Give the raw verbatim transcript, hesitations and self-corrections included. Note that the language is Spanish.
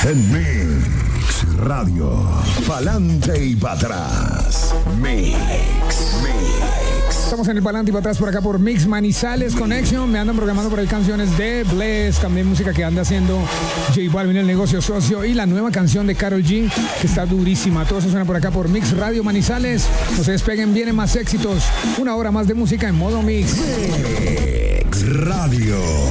En Mix Radio. Pa'lante y para atrás. Mix. Mix. Estamos en el Pa'lante y para atrás por acá por Mix Manizales Connection. Me andan programando por ahí canciones de Bless, también música que anda haciendo J Balvin, el negocio socio, y la nueva canción de Karol G, que está durísima. Todo eso suena por acá por Mix Radio Manizales. No se despeguen, vienen más éxitos. Una hora más de música en modo Mix. Mix Radio.